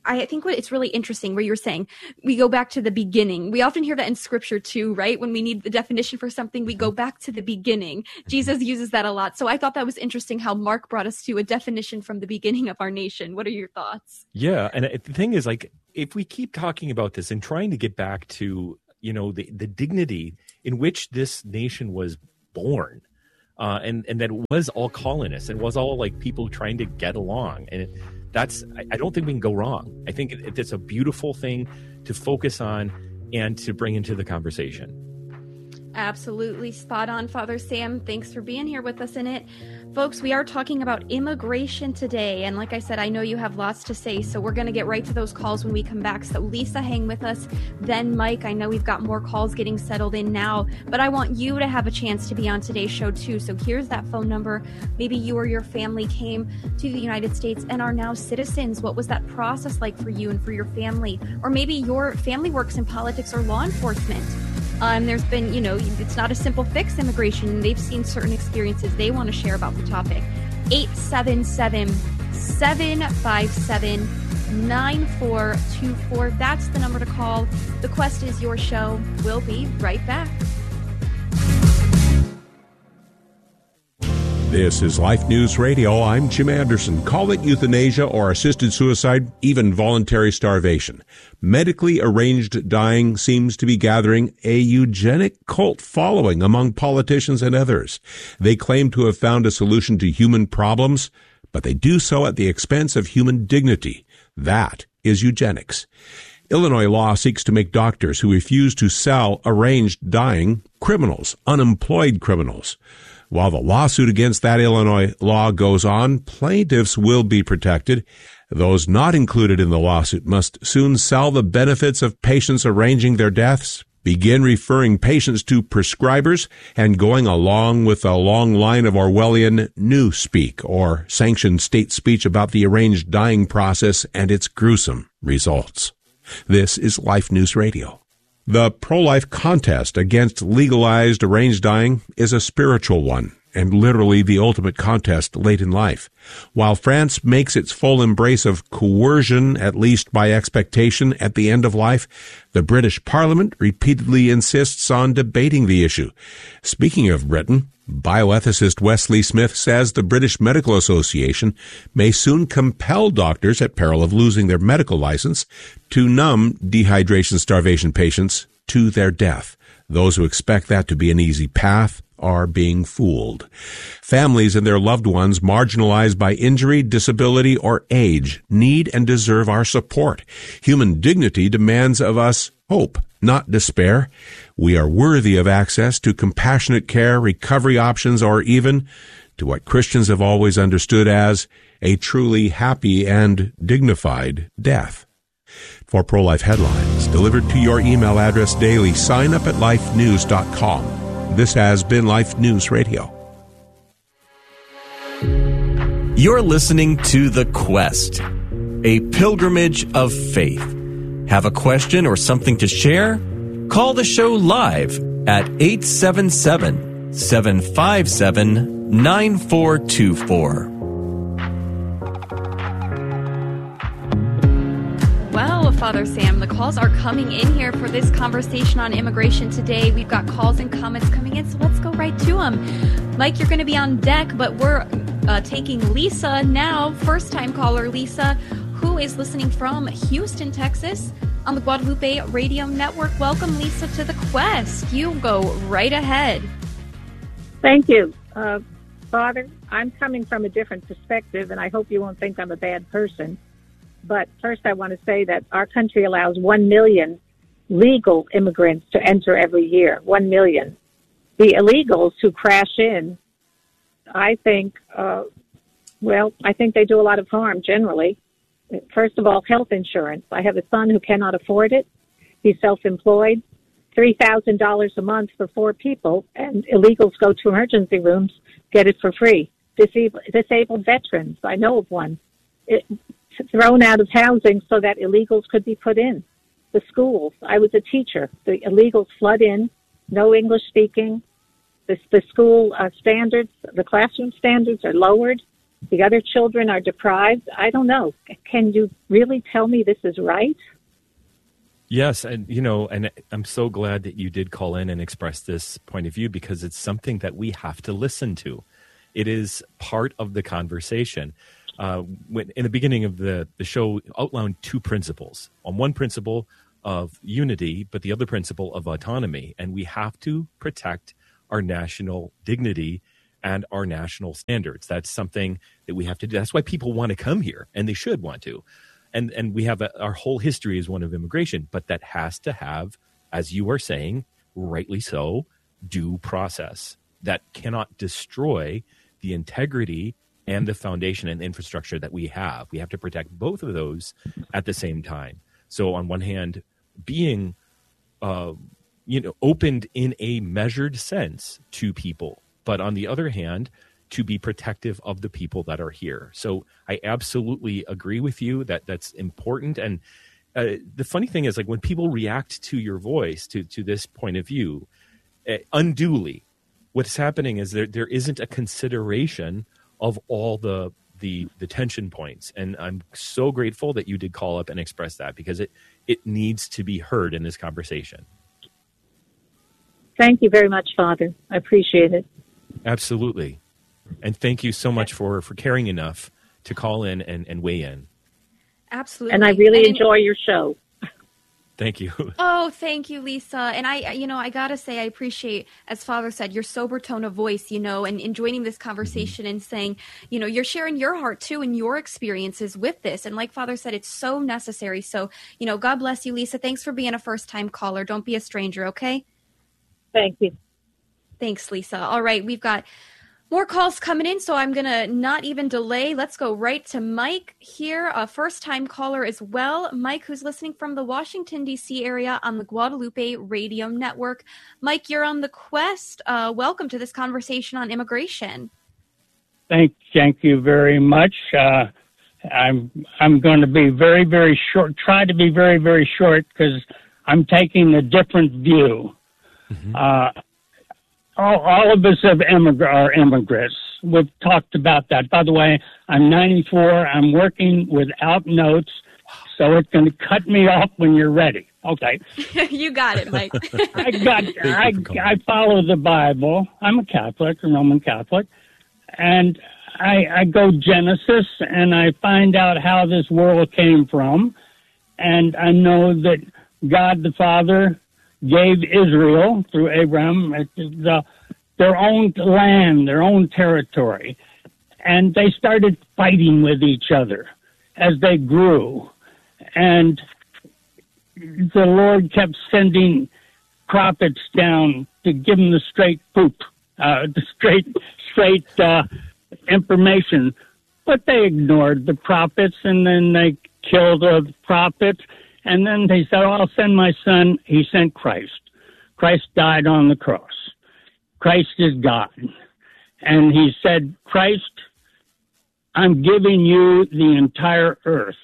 I think what it's really interesting where you're saying we go back to the beginning. We often hear that in scripture too, right? When we need the definition for something, we go back to the beginning. Jesus uses that a lot. So I thought that was interesting how Mark brought us to a definition from the beginning of our nation. What are your thoughts? Yeah. And the thing is, like, if we keep talking about this and trying to get back to, you know, the, the dignity in which this nation was born, uh, and, and that it was all colonists and was all like people trying to get along. And it, that's, I, I don't think we can go wrong. I think it, it's a beautiful thing to focus on and to bring into the conversation. Absolutely spot on, Father Sam. Thanks for being here with us in it. Folks, we are talking about immigration today. And like I said, I know you have lots to say, so we're going to get right to those calls when we come back. So Lisa, hang with us. Then Mike, I know we've got more calls getting settled in now, but I want you to have a chance to be on today's show too. So here's that phone number. Maybe you or your family came to the United States and are now citizens. What was that process like for you and for your family? Or maybe your family works in politics or law enforcement. Um, there's been, you know, it's not a simple fix, immigration. They've seen certain experiences they want to share about the topic. eight seven seven, seven five seven, nine four two four. That's the number to call. The Quest is your show. We'll be right back. This is Life News Radio. I'm Jim Anderson. Call it euthanasia or assisted suicide, even voluntary starvation. Medically arranged dying seems to be gathering a eugenic cult following among politicians and others. They claim to have found a solution to human problems, but they do so at the expense of human dignity. That is eugenics. Illinois law seeks to make doctors who refuse to sell arranged dying criminals, unemployed criminals. While the lawsuit against that Illinois law goes on, plaintiffs will be protected. Those not included in the lawsuit must soon sell the benefits of patients arranging their deaths, begin referring patients to prescribers, and going along with a long line of Orwellian newspeak or sanctioned state speech about the arranged dying process and its gruesome results. This is Life News Radio. The pro-life contest against legalized arranged dying is a spiritual one, and literally the ultimate contest late in life. While France makes its full embrace of coercion, at least by expectation, at the end of life, the British Parliament repeatedly insists on debating the issue. Speaking of Britain, bioethicist Wesley Smith says the British Medical Association may soon compel doctors, at peril of losing their medical license, to numb dehydration starvation patients to their death. Those who expect that to be an easy path are being fooled. Families and their loved ones marginalized by injury, disability, or age need and deserve our support. Human dignity demands of us hope, not despair. We are worthy of access to compassionate care, recovery options, or even to what Christians have always understood as a truly happy and dignified death. For pro-life headlines delivered to your email address daily, sign up at life news dot com. This has been Life News Radio. You're listening to The Quest, a pilgrimage of faith. Have a question or something to share? Call the show live at eight seven seven, seven five seven, nine four two four. Well, Father Sam, the calls are coming in here for this conversation on immigration today. We've got calls and comments coming in, so let's go right to them. Mike, you're going to be on deck, but we're uh, taking Lisa now, first-time caller Lisa, who is listening from Houston, Texas, on the Guadalupe Radio Network. Welcome, Lisa, to The Quest. You go right ahead. Thank you. Uh, Father, I'm coming from a different perspective, and I hope you won't think I'm a bad person. But first I want to say that our country allows one million legal immigrants to enter every year, one million. The illegals who crash in, I think, uh, well, I think they do a lot of harm generally. First of all, health insurance. I have a son who cannot afford it. He's self-employed, three thousand dollars a month for four people, and illegals go to emergency rooms, get it for free. Disabled, disabled veterans, I know of one. It, thrown out of housing so that illegals could be put in. The schools, I was a teacher. The illegals flood in, no English speaking. The, the school uh, standards, the classroom standards are lowered. The other children are deprived. I don't know. Can you really tell me this is right? Yes, and you know, and I'm so glad that you did call in and express this point of view, because it's something that we have to listen to. It is part of the conversation. Uh, when, in the beginning of the, the show, outlined two principles. On one principle of unity, but the other principle of autonomy. And we have to protect our national dignity and our national standards. That's something that we have to do. That's why people want to come here, and they should want to. And and we have a, our whole history is one of immigration, but that has to have, as you are saying, rightly so, due process. That cannot destroy the integrity and the foundation and infrastructure that we have. We have to protect both of those at the same time. So on one hand, being uh, you know, opened in a measured sense to people, but on the other hand, to be protective of the people that are here. So I absolutely agree with you that that's important. And uh, the funny thing is, like, when people react to your voice, to, to this point of view, uh, unduly, what's happening is there there isn't a consideration of all the, the the tension points. And I'm so grateful that you did call up and express that, because it, it needs to be heard in this conversation. Thank you very much, Father. I appreciate it. Absolutely. And thank you so much for, for caring enough to call in and, and weigh in. Absolutely. And I really and enjoy your show. Thank you. Oh, thank you, Lisa. And I, you know, I got to say, I appreciate, as Father said, your sober tone of voice, you know, and, and joining this conversation mm-hmm. and saying, you know, you're sharing your heart too and your experiences with this. And like Father said, it's so necessary. So, you know, God bless you, Lisa. Thanks for being a first-time caller. Don't be a stranger, okay? Thank you. Thanks, Lisa. All right, we've got more calls coming in, so I'm going to not even delay. Let's go right to Mike here, a first-time caller as well. Mike, who's listening from the Washington, D C area on the Guadalupe Radio Network. Mike, you're on the Quest. Uh, welcome to this conversation on immigration. Thank, thank you very much. Uh, I'm I'm going to be very, very short, try to be very, very short, because I'm taking a different view. Mm-hmm. Uh All, all of us have immig- are immigrants. We've talked about that. By the way, I'm ninety-four. I'm working without notes, so it's going to cut me off when you're ready. Okay. You got it, Mike. I got. I, I follow the Bible. I'm a Catholic, a Roman Catholic, and I, I go Genesis, and I find out how this world came from, and I know that God the Father gave Israel, through Abraham, the, their own land, their own territory. And they started fighting with each other as they grew. And the Lord kept sending prophets down to give them the straight poop, uh, the straight, straight uh, information. But they ignored the prophets, and then they killed the prophets. And then they said, oh, I'll send my son. He sent Christ. Christ died on the cross. Christ is God. And he said, Christ, I'm giving you the entire earth.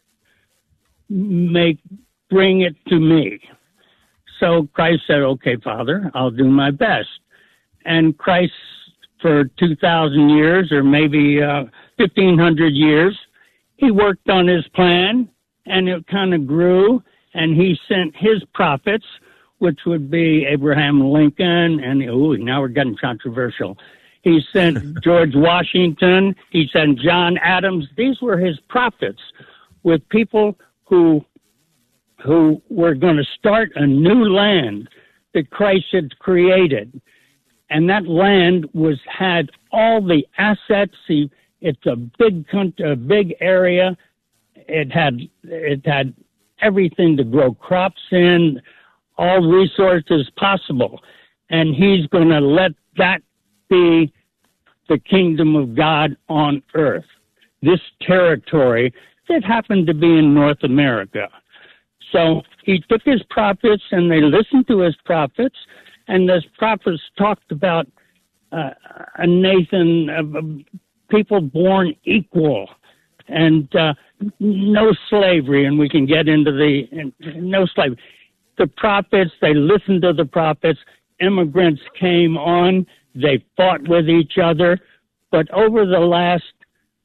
Make, bring it to me. So Christ said, okay, Father, I'll do my best. And Christ, for two thousand years, or maybe uh, fifteen hundred years, he worked on his plan. And it kind of grew, and he sent his prophets, which would be Abraham Lincoln, and ooh, now we're getting controversial. He sent George Washington. He sent John Adams. These were his prophets, with people who who were going to start a new land that Christ had created, and that land was had all the assets. He, it's a big country, a big area. It had it had everything to grow crops in, all resources possible. And he's going to let that be the kingdom of God on earth. This territory that happened to be in North America. So he took his prophets, and they listened to his prophets, and those prophets talked about uh, a Nathan, uh, people born equal, and uh, no slavery, and we can get into the no slavery. The prophets, they listened to the prophets. Immigrants came on. They fought with each other. But over the last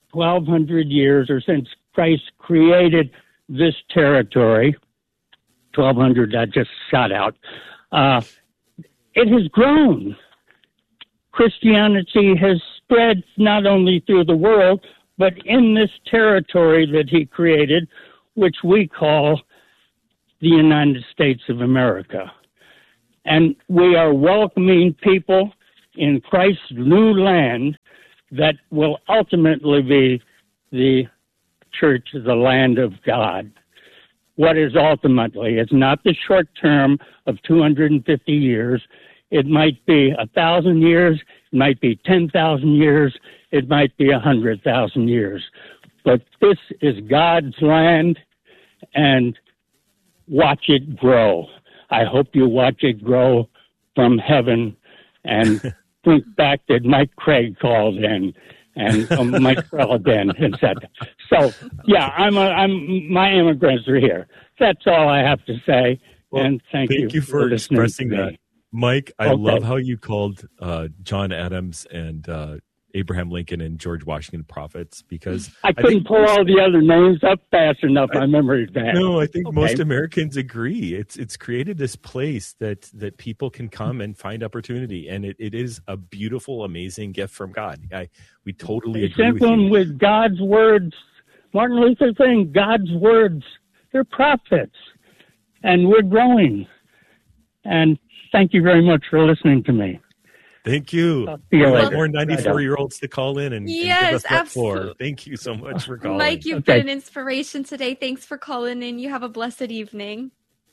twelve hundred years, or since Christ created this territory, twelve hundred, that just shot out, uh, it has grown. Christianity has spread not only through the world, but in this territory that he created, which we call the United States of America. And we are welcoming people in Christ's new land that will ultimately be the church, the land of God. What is ultimately, it's not the short term of two hundred fifty years. It might be a thousand years, it might be ten thousand years, it might be a hundred thousand years. But this is God's land, and watch it grow. I hope you watch it grow from heaven, and think back that Mike Craig called in, and um, Mike Trellidan, et cetera. So, yeah, I'm a, I'm my immigrants are here. That's all I have to say. Well, and thank, thank you, you for, for expressing that, Mike. I okay. love how you called uh, John Adams and uh, Abraham Lincoln and George Washington prophets, because I couldn't I pull all the other names up fast enough. I, my memory's bad. No, I think okay. most Americans agree. It's it's created this place that that people can come and find opportunity, and it, it is a beautiful, amazing gift from God. I we totally it's agree with you. With God's words, Martin Luther saying God's words, they're prophets, and we're growing. And thank you very much for listening to me. Thank you. Well, more ninety-four-year-olds to call in and, yes, and give us that absolutely. floor. Thank you so much for calling. Mike, you've okay. been an inspiration today. Thanks for calling in. You have a blessed evening.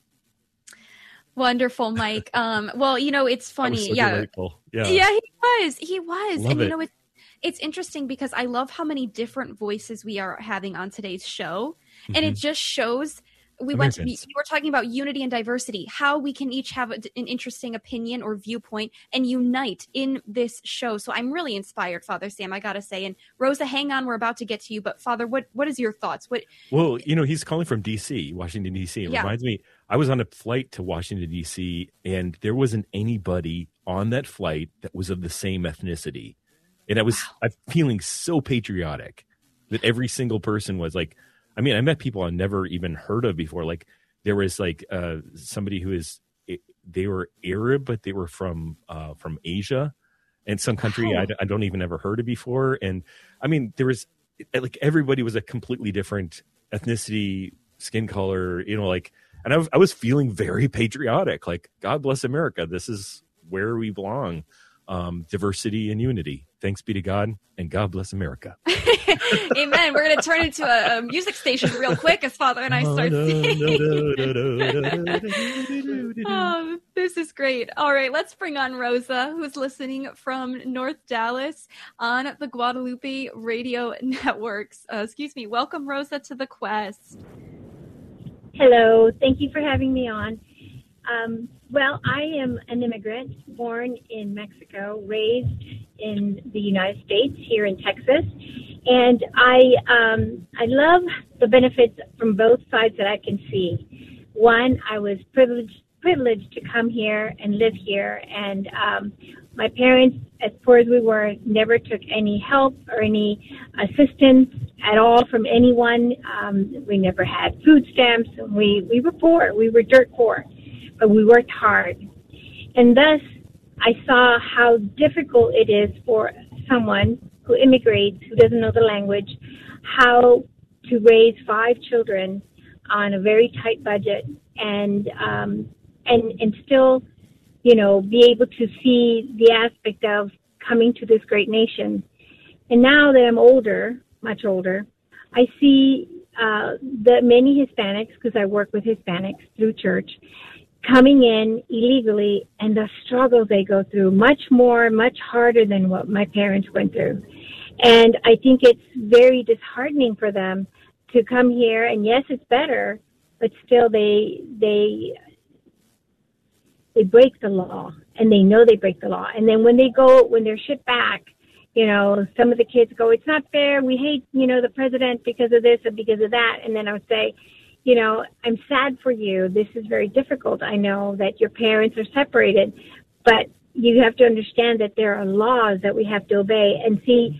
Wonderful, Mike. Um, well, you know, it's funny. So yeah. Delightful. Yeah. Yeah, he was. He was. Love and, you it. know, it's, it's interesting because I love how many different voices we are having on today's show. Mm-hmm. And it just shows... We went to be, we were talking about unity and diversity, how we can each have a, an interesting opinion or viewpoint and unite in this show. So I'm really inspired, Father Sam, I got to say. And Rosa, hang on, we're about to get to you. But Father, what, what is your thoughts? What? Well, you know, he's calling from D C, Washington, D C. It yeah. reminds me, I was on a flight to Washington, D C, and there wasn't anybody on that flight that was of the same ethnicity. And I was wow. I'm feeling so patriotic that every single person was like, I mean, I met people I never even heard of before. Like there was like uh, somebody who is, they were Arab, but they were from uh, from Asia and some country wow. I, I don't even ever heard of before. And I mean, there was like everybody was a completely different ethnicity, skin color, you know, like, and I was, I was feeling very patriotic. Like, God bless America. This is where we belong. Um, diversity and unity. Thanks be to God, and God bless America. Amen. We're going to turn into a, a music station real quick as Father and I start singing. Oh, this is great. All right, let's bring on Rosa, who's listening from North Dallas on the Guadalupe Radio Networks. Uh, excuse me. Welcome, Rosa, to the Quest. Hello. Thank you for having me on. Um, well, I am an immigrant born in Mexico, raised in the United States here in Texas. And I, um, I love the benefits from both sides that I can see. One, I was privileged, privileged to come here and live here. And, um, my parents, as poor as we were, never took any help or any assistance at all from anyone. Um, we never had food stamps. We, we were poor. We were dirt poor. But we worked hard. And thus, I saw how difficult it is for someone who immigrates, who doesn't know the language, how to raise five children on a very tight budget and um, and and still, you know, be able to see the aspect of coming to this great nation. And now that I'm older, much older, I see uh, the many Hispanics, because I work with Hispanics through church, coming in illegally and the struggles they go through, much more, much harder than what my parents went through. And I think it's very disheartening for them to come here, and yes, it's better, but still they, they, they break the law, and they know they break the law. And then when they go, when they're shipped back, you know, some of the kids go, it's not fair, we hate, you know, the president because of this or because of that. And then I would say, you know, I'm sad for you. This is very difficult. I know that your parents are separated, but you have to understand that there are laws that we have to obey. And see,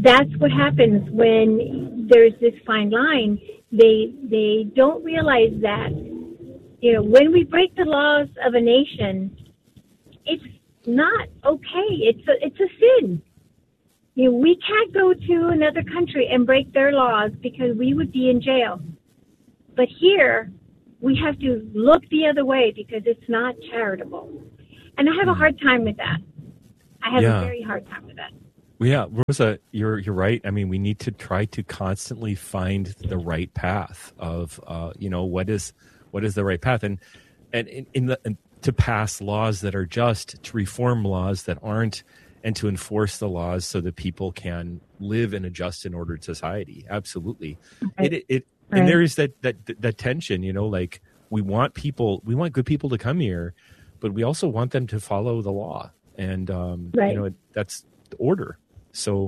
that's what happens when there's this fine line. They they don't realize that, you know, when we break the laws of a nation, it's not okay. It's a, it's a sin. You know, we can't go to another country and break their laws because we would be in jail. But here, we have to look the other way because it's not charitable. And I have a hard time with that. I have Yeah. a very hard time with that. Well, yeah, Rosa, you're you're right. I mean, we need to try to constantly find the right path of, uh, you know, what is what is the right path, and and in, in the and to pass laws that are just, to reform laws that aren't, and to enforce the laws so that people can live in a just and ordered society. Absolutely, Right. it it, it Right. and there is that that that tension. You know, like we want people, we want good people to come here, but we also want them to follow the law, and um, Right. you know, that's the order. So,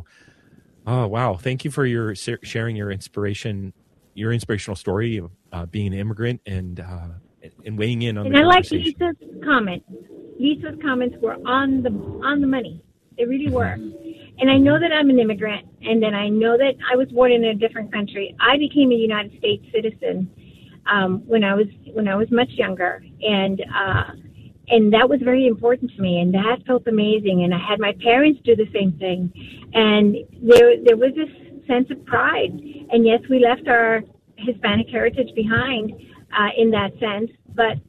oh wow! Thank you for your sa- sharing your inspiration, your inspirational story of uh, being an immigrant and uh, and weighing in on And the I like conversation. Lisa's comment. Lisa's comments were on the on the money. They really were. And I know that I'm an immigrant, and then I know that I was born in a different country. I became a United States citizen um, when I was when I was much younger, and uh, and that was very important to me, and that felt amazing. And I had my parents do the same thing, and there there was this sense of pride. And yes, we left our Hispanic heritage behind uh, in that sense, but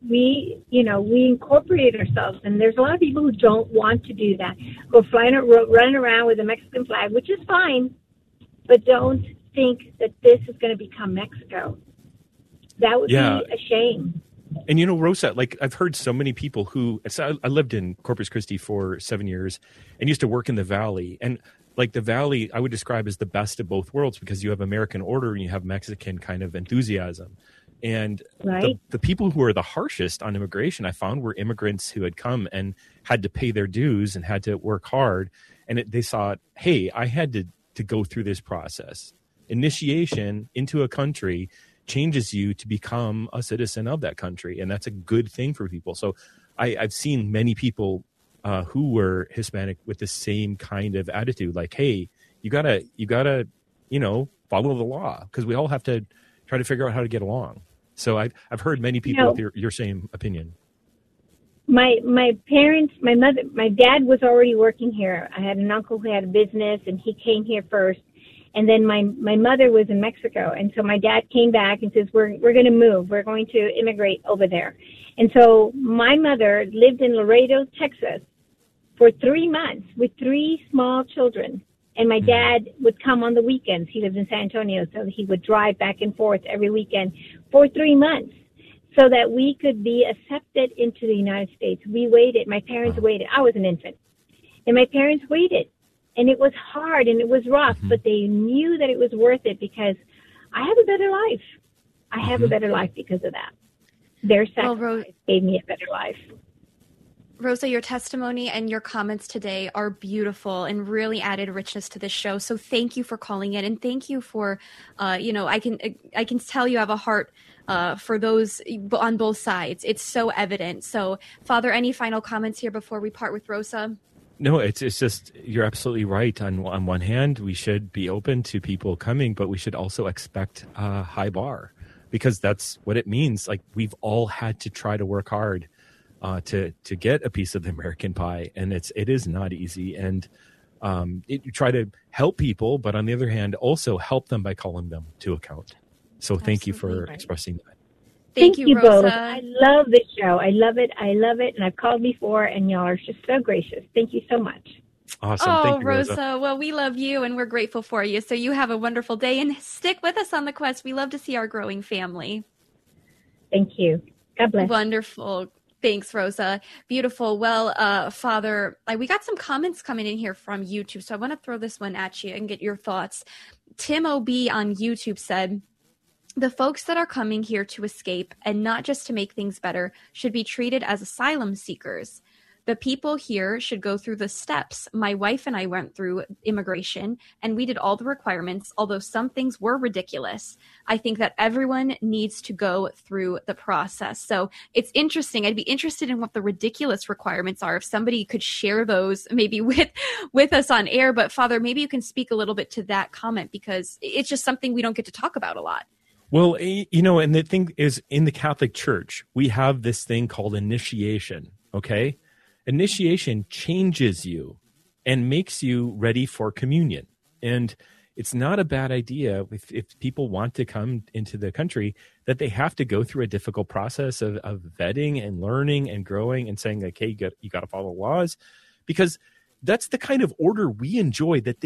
we, you know, we incorporate ourselves. And there's a lot of people who don't want to do that, who are flying, running around with a Mexican flag, which is fine, but don't think that this is going to become Mexico. That would Yeah. be a shame. And you know, Rosa, like I've heard so many people who, so I, I lived in Corpus Christi for seven years and used to work in the Valley. And like the Valley, I would describe as the best of both worlds because you have American order and you have Mexican kind of enthusiasm. And Right. the, the people who are the harshest on immigration, I found, were immigrants who had come and had to pay their dues and had to work hard. And it, they saw, hey, I had to, to go through this process. Initiation into a country changes you to become a citizen of that country, and that's a good thing for people. So I, I've seen many people uh, who were Hispanic with the same kind of attitude, like, hey, you gotta you gotta you know follow the law, because we all have to try to figure out how to get along. So I've I've heard many people You know, with your, your same opinion. My my parents, my mother, my dad was already working here. I had an uncle who had a business, and he came here first. And then my my mother was in Mexico, and so my dad came back and says, "We're we're going to move. We're going to immigrate over there." And so my mother lived in Laredo, Texas, for three months with three small children. And my dad would come on the weekends. He lived in San Antonio, so he would drive back and forth every weekend for three months, so that we could be accepted into the United States. We waited. My parents waited. I was an infant, and my parents waited. And it was hard and it was rough, mm-hmm. but they knew that it was worth it because I have a better life. I have mm-hmm. a better life because of that. Their sacrifice well, Ro- gave me a better life. Rosa, your testimony and your comments today are beautiful and really added richness to this show. So thank you for calling in, and thank you for, uh, you know, I can I can tell you have a heart uh, for those on both sides. It's so evident. So, Father, any final comments here before we part with Rosa? No, it's it's just, you're absolutely right. On on one hand, we should be open to people coming, but we should also expect a high bar, because that's what it means. Like, we've all had to try to work hard uh, to to get a piece of the American pie, and it's it is not easy. And um, it, you try to help people, but on the other hand, also help them by calling them to account. So thank you for right. expressing that. Thank, Thank you, you Rosa. both. I love this show. I love it. I love it. And I've called before, and y'all are just so gracious. Thank you so much. Awesome. Oh, Thank you, Rosa. Rosa. Well, we love you, and we're grateful for you. So you have a wonderful day, and stick with us on the quest. We love to see our growing family. Thank you. God bless. Wonderful. Thanks, Rosa. Beautiful. Well, uh, Father, uh, we got some comments coming in here from YouTube, so I want to throw this one at you and get your thoughts. Tim O B on YouTube said, the folks that are coming here to escape and not just to make things better should be treated as asylum seekers. the people here should go through the steps. My wife and I went through immigration and we did all the requirements, although some things were ridiculous. I think that everyone needs to go through the process. So it's interesting. I'd be interested in what the ridiculous requirements are. If somebody could share those maybe with, with us on air. But Father, maybe you can speak a little bit to that comment, because it's just something we don't get to talk about a lot. Well, you know, and the thing is, in the Catholic Church, we have this thing called initiation, okay? Initiation changes you and makes you ready for communion. And it's not a bad idea if, if people want to come into the country that they have to go through a difficult process of, of vetting and learning and growing and saying, like, hey, you got, you got to follow laws, because that's the kind of order we enjoy that they